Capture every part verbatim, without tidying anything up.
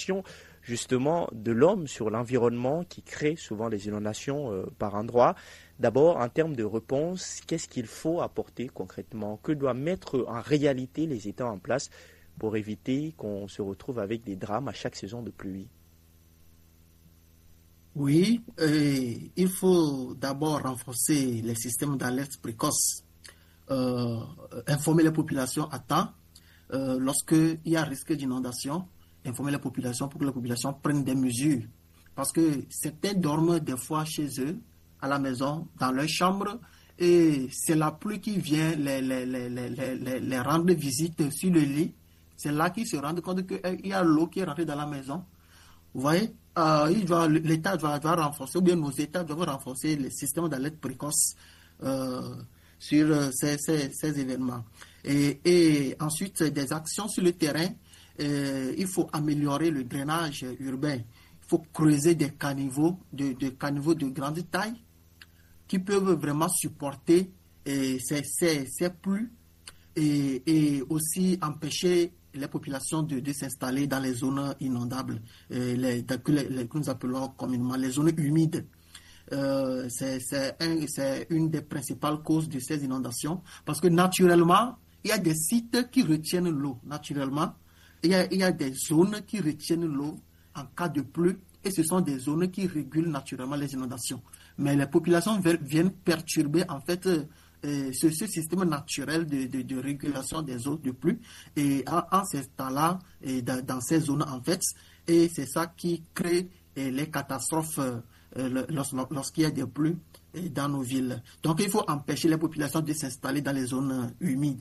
l'action justement de l'homme sur l'environnement qui crée souvent les inondations euh, par endroits. D'abord, en termes de réponse, qu'est-ce qu'il faut apporter concrètement? Que doivent mettre en réalité les États en place pour éviter qu'on se retrouve avec des drames à chaque saison de pluie? Oui, euh, il faut d'abord renforcer les systèmes d'alerte précoce, euh, informer les populations à temps euh, lorsqu'il y a risque d'inondation, informer les populations pour que les populations prennent des mesures. Parce que certains dorment des fois chez eux, à la maison, dans leur chambre, et c'est la pluie qui vient les, les, les, les, les, les rendre visite sur le lit. C'est là qu'ils se rendent compte qu'il y a l'eau qui est rentrée dans la maison. Vous voyez, euh, il doit, l'État doit, doit renforcer, ou bien nos États doivent renforcer les systèmes d'alerte précoce euh, sur euh, ces, ces, ces événements. Et, et ensuite, des actions sur le terrain. Euh, il faut améliorer le drainage urbain. Il faut creuser des caniveaux, de, de caniveaux de grande taille qui peuvent vraiment supporter euh, ces, ces, ces pluies et, et aussi empêcher les populations de, de s'installer dans les zones inondables, euh, les, que, les, les, que nous appelons communément les zones humides. Euh, c'est, c'est, un, c'est une des principales causes de ces inondations parce que naturellement, il y a des sites qui retiennent l'eau. Naturellement, il y a, il y a des zones qui retiennent l'eau en cas de pluie et ce sont des zones qui régulent naturellement les inondations. Mais les populations viennent perturber en fait euh, ce, ce système naturel de, de, de régulation des eaux de pluie et en, en s'installant dans, dans ces zones en fait. Et c'est ça qui crée et les catastrophes euh, lorsqu'il y a des pluies dans nos villes. Donc il faut empêcher les populations de s'installer dans les zones humides.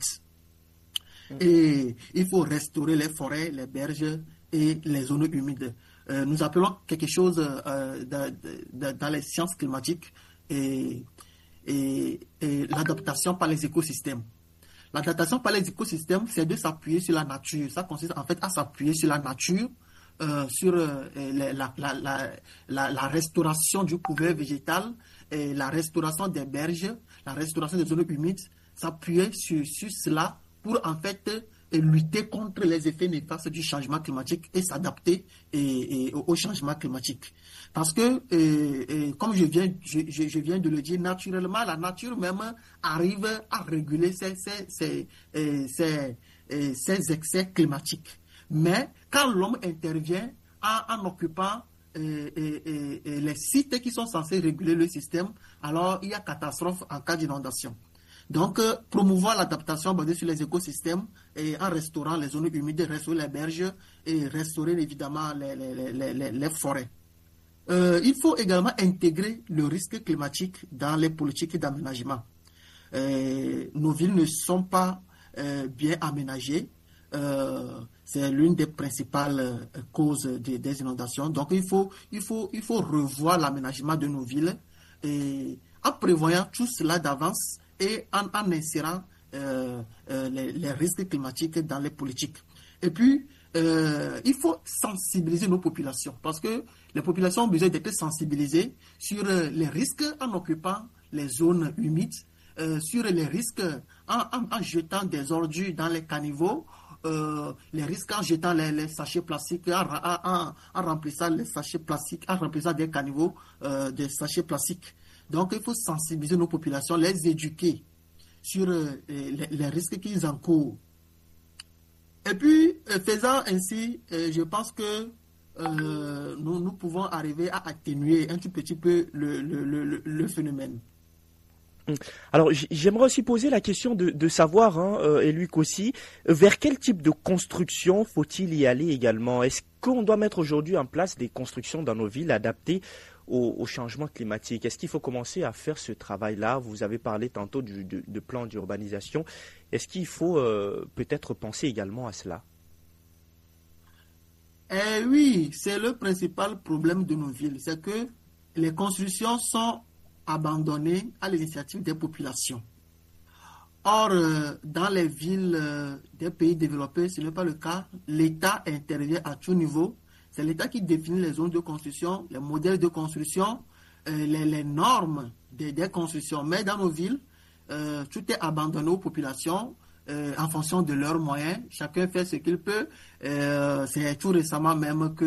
Et il faut restaurer les forêts, les berges et les zones humides. Euh, nous appelons quelque chose euh, de, de, dans les sciences climatiques et, et, et l'adaptation par les écosystèmes. L'adaptation par les écosystèmes, c'est de s'appuyer sur la nature. Ça consiste en fait à s'appuyer sur la nature, euh, sur euh, la, la, la, la, la, la restauration du couvert végétal, et la restauration des berges, la restauration des zones humides, s'appuyer sur, sur cela pour en fait et lutter contre les effets néfastes du changement climatique et s'adapter et, et, au changement climatique. Parce que, et, et, comme je viens, je, je, je viens de le dire, naturellement, la nature même arrive à réguler ces, ces, ces, ces, ces, ces excès climatiques. Mais quand l'homme intervient en, en occupant et, et, et les sites qui sont censés réguler le système, alors il y a catastrophe en cas d'inondation. Donc, euh, promouvoir l'adaptation basée sur les écosystèmes et en restaurant les zones humides, restaurer les berges et restaurer évidemment les, les, les, les, les forêts. Euh, il faut également intégrer le risque climatique dans les politiques d'aménagement. Euh, nos villes ne sont pas euh, bien aménagées. Euh, c'est l'une des principales euh, causes de, des inondations. Donc, il faut, il faut, il faut revoir l'aménagement de nos villes et en prévoyant tout cela d'avance et en, en insérant euh, euh, les, les risques climatiques dans les politiques. Et puis, euh, il faut sensibiliser nos populations parce que les populations ont besoin d'être sensibilisées sur euh, les risques en occupant les zones humides, euh, sur les risques en, en, en jetant des ordures dans les caniveaux, euh, les risques en jetant les, les sachets plastiques, en, en, en remplissant les sachets plastiques, en remplissant des caniveaux euh, des sachets plastiques. Donc, il faut sensibiliser nos populations, les éduquer sur euh, les, les risques qu'ils encourent. Et puis, euh, faisant ainsi, euh, je pense que euh, nous, nous pouvons arriver à atténuer un tout petit peu le, le, le, le phénomène. Alors, j'aimerais aussi poser la question de, de savoir, hein, euh, et Luc aussi, vers quel type de construction faut-il y aller également? Est-ce qu'on doit mettre aujourd'hui en place des constructions dans nos villes adaptées Au, au changement climatique? Est-ce qu'il faut commencer à faire ce travail-là? Vous avez parlé tantôt du, de, de plan d'urbanisation. Est-ce qu'il faut euh, peut-être penser également à cela? Eh oui, c'est le principal problème de nos villes. C'est que les constructions sont abandonnées à l'initiative des populations. Or, euh, dans les villes euh, des pays développés, ce n'est pas le cas. L'État intervient à tout niveau. C'est l'État qui définit les zones de construction, les modèles de construction, euh, les, les normes des, des constructions. Mais dans nos villes, euh, tout est abandonné aux populations euh, en fonction de leurs moyens. Chacun fait ce qu'il peut. Euh, c'est tout récemment même que